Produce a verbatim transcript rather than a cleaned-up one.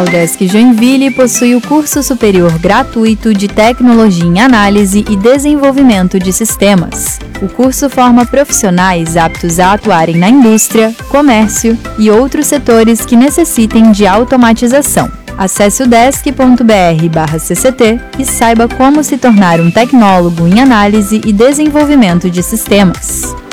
A UDESC Joinville possui o curso superior gratuito de Tecnologia em Análise e Desenvolvimento de Sistemas. O curso forma profissionais aptos a atuarem na indústria, comércio e outros setores que necessitem de automatização. Acesse udesc ponto br barra C C T e saiba como se tornar um tecnólogo em análise e desenvolvimento de sistemas.